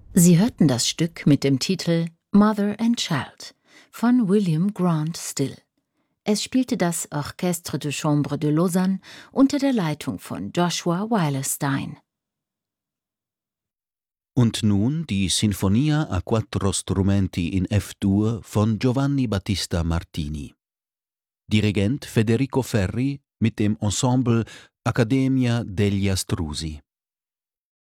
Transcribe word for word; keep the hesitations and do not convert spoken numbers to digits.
Sie hörten das Stück mit dem Titel Mother and Child von William Grant Still. Es spielte das Orchestre de Chambre de Lausanne unter der Leitung von Joshua Weilerstein. Und nun die Sinfonia a quattro strumenti in F-Dur von Giovanni Battista Martini. Dirigent Federico Ferri mit dem Ensemble Accademia degli Astrusi.